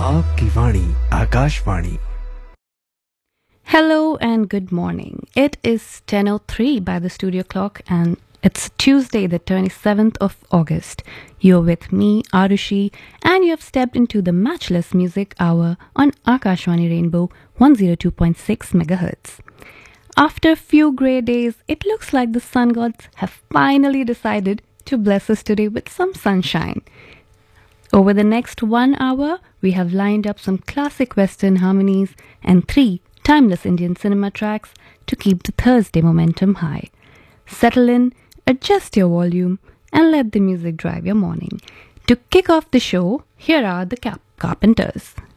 आपकी वाणी Akashvani. Hello and good morning. It is 10:03 by the studio clock and it's Tuesday the 27th of August. You're with me, Arushi, and you have stepped into the matchless music hour on Akashwani Rainbow 102.6 MHz. After a few grey days, it looks like the sun gods have finally decided to bless us today with some sunshine. Over the next 1 hour, we have lined up some classic Western harmonies and 3 timeless Indian cinema tracks to keep the Thursday momentum high. Settle in, adjust your volume, and let the music drive your morning. To kick off the show, here are the Carpenters.